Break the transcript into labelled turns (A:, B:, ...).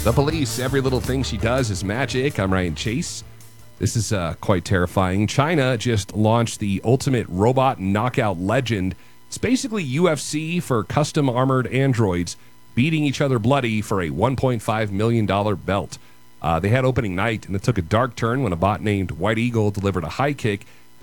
A: The police, every little thing she does is magic. I'm Ryan Chase. This is quite terrifying. China just launched the ultimate robot knockout legend. It's basically UFC for custom armored androids beating each other bloody for a $1.5 million belt. They had opening night, and it took a dark turn when a bot named White Eagle delivered a high kick